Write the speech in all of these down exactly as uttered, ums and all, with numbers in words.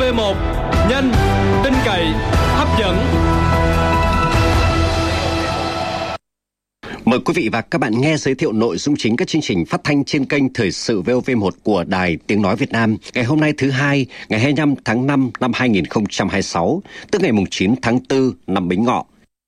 vê một, nhanh, tin cậy, hấp dẫn. Mời quý vị và các bạn nghe giới thiệu nội dung chính các chương trình phát thanh trên kênh Thời sự vê o vê một của Đài Tiếng Nói Việt Nam ngày hôm nay thứ hai, ngày hai mươi lăm tháng năm năm hai nghìn không trăm hai mươi sáu, tức ngày chín tháng tư năm Bính Ngọ.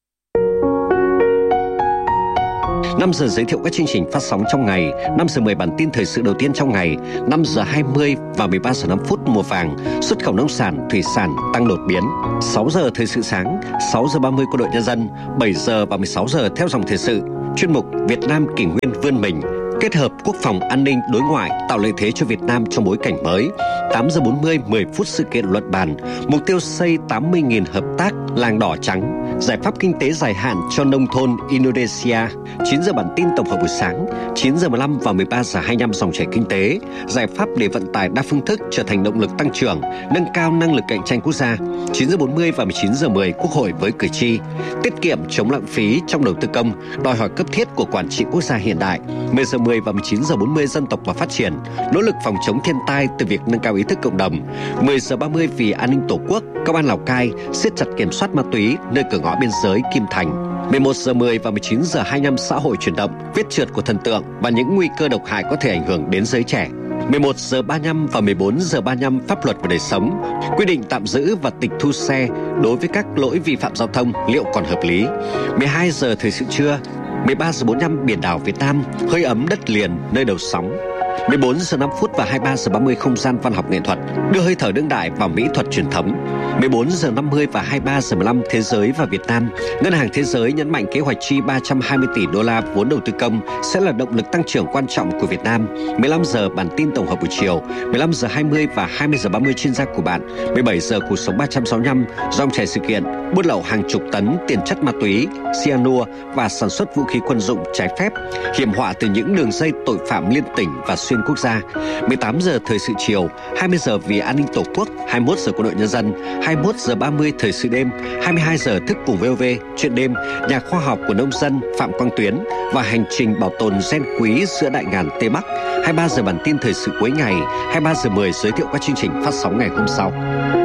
năm giờ giới thiệu các chương trình phát sóng trong ngày, năm giờ mười bản tin thời sự đầu tiên trong ngày, năm giờ hai mươi và mười ba giờ năm phút mùa vàng, xuất khẩu nông sản, thủy sản tăng đột biến. sáu giờ thời sự sáng, sáu giờ ba mươi Quân đội Nhân dân, bảy giờ và mười sáu giờ theo dòng thời sự, chuyên mục Việt Nam kỷ nguyên vươn mình, kết hợp quốc phòng an ninh đối ngoại tạo lợi thế cho Việt Nam trong bối cảnh mới. tám giờ bốn mươi, mười phút sự kiện luận bàn, mục tiêu xây tám mươi nghìn hợp tác làng đỏ trắng, giải pháp kinh tế dài hạn cho nông thôn Indonesia. chín giờ bản tin tổng hợp buổi sáng, chín giờ mười lăm và mười ba giờ hai mươi lăm dòng chảy kinh tế, giải pháp để vận tải đa phương thức trở thành động lực tăng trưởng, nâng cao năng lực cạnh tranh quốc gia. chín giờ bốn mươi và mười chín giờ mười Quốc hội với cử tri, tiết kiệm chống lãng phí trong đầu tư công, đòi hỏi cấp thiết của quản trị quốc gia hiện đại. mười giờ mười và mười chín giờ bốn mươi dân tộc và phát triển, nỗ lực phòng chống thiên tai từ việc nâng cao ý thức cộng đồng. mười giờ ba mươi vì an ninh tổ quốc, công an Lào Cai siết chặt kiểm soát ma túy nơi cửa ngõ biên giới Kim Thành. mười một giờ mười và mười chín giờ hai mươi lăm xã hội chuyển động, vết trượt của thần tượng và những nguy cơ độc hại có thể ảnh hưởng đến giới trẻ. mười một giờ ba mươi lăm và mười bốn giờ ba mươi lăm pháp luật và đời sống, quy định tạm giữ và tịch thu xe đối với các lỗi vi phạm giao thông liệu còn hợp lý. mười hai giờ thời sự trưa, mười ba giờ bốn mươi lăm biển đảo Việt Nam, hơi ấm đất liền nơi đầu sóng. mười bốn giờ năm phút và hai mươi ba giờ ba mươi không gian văn học nghệ thuật, đưa hơi thở đương đại vào mỹ thuật truyền thống. mười bốn giờ năm mươi và hai mươi ba giờ mười lăm thế giới và Việt Nam. Ngân hàng Thế giới nhấn mạnh kế hoạch chi ba trăm hai mươi tỷ đô la vốn đầu tư công sẽ là động lực tăng trưởng quan trọng của Việt Nam. mười lăm giờ bản tin tổng hợp buổi chiều, mười lăm giờ hai mươi và hai mươi giờ ba mươi chuyên gia của bạn. mười bảy giờ cuộc sống ba trăm sáu mươi lăm, dòng chảy sự kiện, buôn lậu hàng chục tấn tiền chất ma túy, cyanua và sản xuất vũ khí quân dụng trái phép, hiểm họa từ những đường dây tội phạm liên tỉnh và xuyên quốc gia. mười tám giờ thời sự chiều, hai mươi giờ vì an ninh tổ quốc, hai mươi mốt giờ Quân đội Nhân dân, hai mươi mốt giờ ba mươi thời sự đêm, hai mươi hai giờ thức cùng vê o vê, chuyện đêm, nhà khoa học của nông dân Phạm Quang Tuyến và hành trình bảo tồn gen quý giữa đại ngàn Tây Bắc. hai mươi ba giờ bản tin thời sự cuối ngày, hai mươi ba giờ mười giới thiệu các chương trình phát sóng ngày hôm sau.